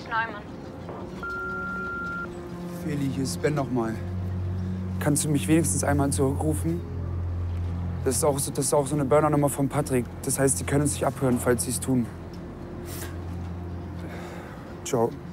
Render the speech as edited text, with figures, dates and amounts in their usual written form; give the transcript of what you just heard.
Neumann. Feli, hier ist Ben nochmal. Kannst du mich wenigstens einmal zurückrufen? Das ist auch so eine Burner-Nummer von Patrick. Das heißt, die können uns nicht abhören, falls sie es tun. Ciao.